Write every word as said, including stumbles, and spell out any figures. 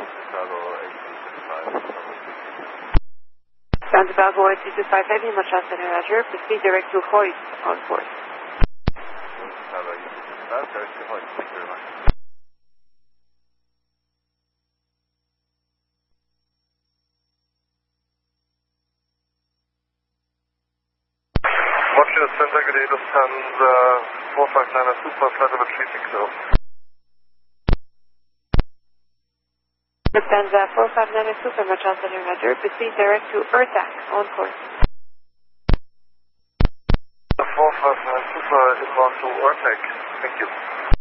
Chicago eight two six five. Santa Chicago eight two six five Heavy, Manchester, Roger. Proceed direct to Hoist on course. Chicago eight two six five, direct to Hoist. Thank you very much. Roger, Santa Cruz, Lufthansa four five nine Super, flight over three six zero. Lufthansa four five nine Super, Manchester, Roger. Proceed direct to Urtac on course. four five nine Super, inbound to Urtac. Thank you.